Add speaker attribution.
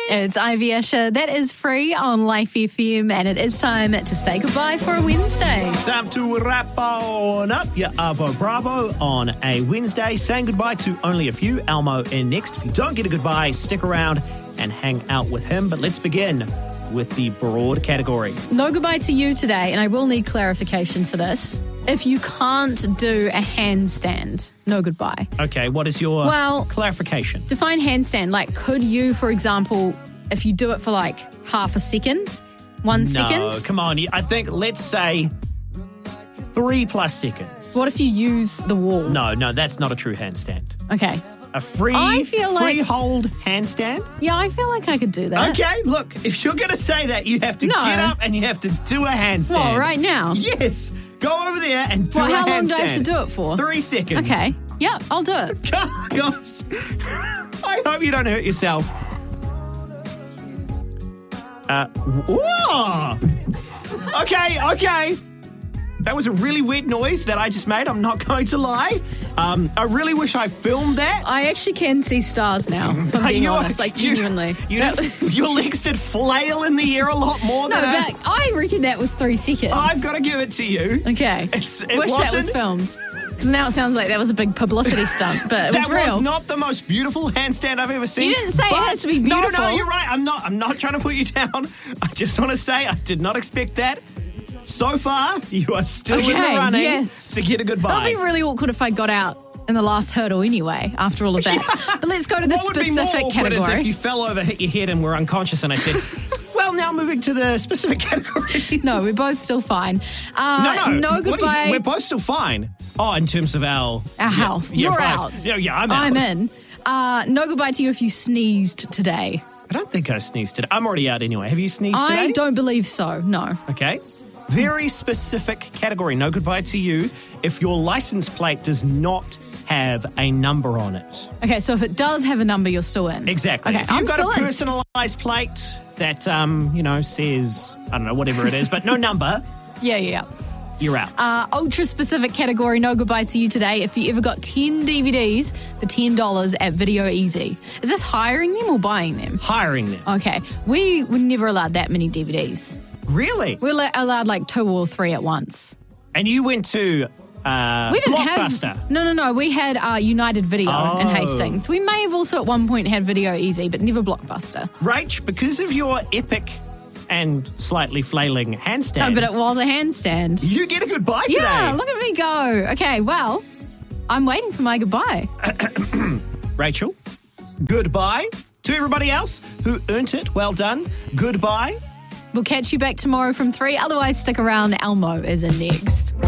Speaker 1: It's Ivy Asher. That is free on Life FM, and it is time to say goodbye for a Wednesday.
Speaker 2: Time to wrap on up your Avo Bravo on a Wednesday. Saying goodbye to only a few. Elmo in next. If you don't get a goodbye, stick around and hang out with him. But let's begin with the broad category.
Speaker 1: No goodbye to you today, and I will need clarification for this. If you can't do a handstand, no goodbye.
Speaker 2: Okay, what is your clarification?
Speaker 1: Define handstand. Like, could you, for example, if you do it for like half a second, 1 second?
Speaker 2: No, come on. I think, let's say 3+ seconds.
Speaker 1: What if you use the wall?
Speaker 2: No, that's not a true handstand.
Speaker 1: Okay.
Speaker 2: A freehold handstand?
Speaker 1: Yeah, I feel like I could do that.
Speaker 2: Okay, look, if you're going to say that, you have to get up and you have to do a handstand.
Speaker 1: What, right now?
Speaker 2: Yes. Go over there and do a handstand.
Speaker 1: How long do I have to do it for?
Speaker 2: 3 seconds.
Speaker 1: Okay. Yeah, I'll do it.
Speaker 2: Gosh. I hope you don't hurt yourself. Whoa. Okay. That was a really weird noise that I just made. I'm not going to lie. I really wish I filmed that.
Speaker 1: I actually can see stars now, if I'm being honest, like genuinely.
Speaker 2: Your legs did flail in the air a lot more than
Speaker 1: but I reckon that was 3 seconds.
Speaker 2: I've got to give it to you.
Speaker 1: Okay. Wish that was filmed. Because now it sounds like that was a big publicity stunt, but it was real.
Speaker 2: That was not the most beautiful handstand I've ever seen.
Speaker 1: You didn't say it has to be beautiful.
Speaker 2: No, you're right. I'm not trying to put you down. I just want to say I did not expect that. So far, you are still in the running to get a goodbye.
Speaker 1: It would be really awkward if I got out in the last hurdle anyway, after all of that. Yeah. But let's go to the specific category.
Speaker 2: Is if you fell over, hit your head, and were unconscious, and I said, well, now moving to the specific category.
Speaker 1: No, we're both still fine. No goodbye.
Speaker 2: We're both still fine. Oh, in terms of our
Speaker 1: health. You're out.
Speaker 2: Yeah, I'm out.
Speaker 1: I'm in. No goodbye to you if you sneezed today.
Speaker 2: I don't think I sneezed today. I'm already out anyway. Have you sneezed today?
Speaker 1: I don't believe so, no.
Speaker 2: Okay. Very specific category. No goodbye to you if your license plate does not have a number on it.
Speaker 1: Okay, so if it does have a number, you're still in.
Speaker 2: Exactly.
Speaker 1: Okay,
Speaker 2: if you've got a personalised plate that, says, I don't know, whatever it is, but no number.
Speaker 1: Yeah.
Speaker 2: You're out.
Speaker 1: Ultra-specific category, no goodbye to you today. If you ever got 10 DVDs for $10 at Video Easy. Is this hiring them or buying them?
Speaker 2: Hiring them.
Speaker 1: Okay. We were never allowed that many DVDs.
Speaker 2: Really?
Speaker 1: We're allowed like 2 or 3 at once.
Speaker 2: And you went to
Speaker 1: we didn't
Speaker 2: Blockbuster?
Speaker 1: No. We had United Video in Hastings. We may have also at one point had Video Easy, but never Blockbuster.
Speaker 2: Rach, because of your epic and slightly flailing handstand.
Speaker 1: No, but it was a handstand.
Speaker 2: You get a goodbye today.
Speaker 1: Yeah, look at me go. Okay, well, I'm waiting for my goodbye.
Speaker 2: Rachel, goodbye. To everybody else who earned it, well done. Goodbye.
Speaker 1: We'll catch you back tomorrow from 3. Otherwise, stick around. Elmo is in next.